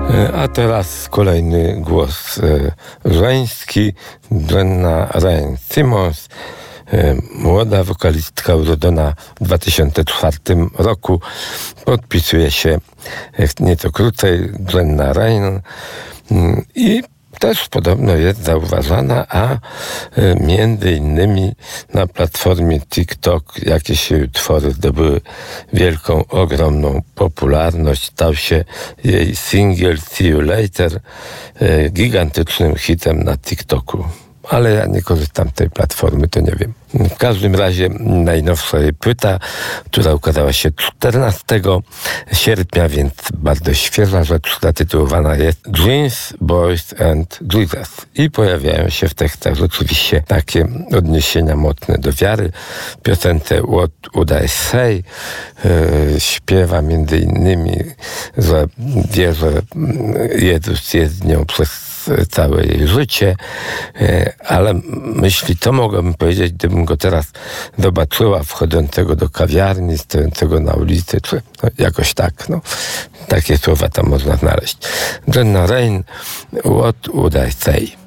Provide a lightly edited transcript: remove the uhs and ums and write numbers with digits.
A teraz kolejny głos żeński. Joanna Rein-Simmons, młoda wokalistka urodzona w 2004 roku. Podpisuje się nieco krócej Joanna Rein i też podobno jest zauważana, a między innymi na platformie TikTok jakieś jej utwory zdobyły wielką, ogromną popularność. Stał się jej singiel See You Later gigantycznym hitem na TikToku. Ale ja nie korzystam z tej platformy, to nie wiem. W każdym razie najnowsza jej płyta, która ukazała się 14 sierpnia, więc bardzo świeża rzecz, zatytułowana jest Jeans, Boys and Jesus. I pojawiają się w tekstach rzeczywiście takie odniesienia mocne do wiary. W piosence What Would I Say śpiewa między innymi, że wie, że Jezus jest z nią przez całe jej życie, ale myśli, co mogłabym powiedzieć, gdybym go teraz zobaczyła wchodzącego do kawiarni, stojącego na ulicy, czy jakoś tak, takie słowa tam można znaleźć. Joanna Rein, What Would I Say?